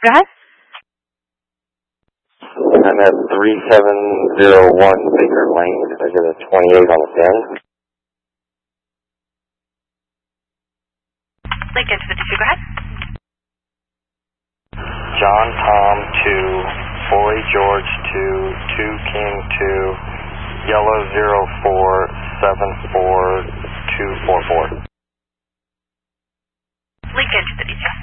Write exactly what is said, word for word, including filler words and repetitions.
Go ahead. I'm at three seven zero one Baker Lane. I get a twenty-eight on the ten. Lincoln to the two, go ahead. John Tom two, Boy George two, two King two, Yellow zero four, seven four two four four. Lincoln to the two.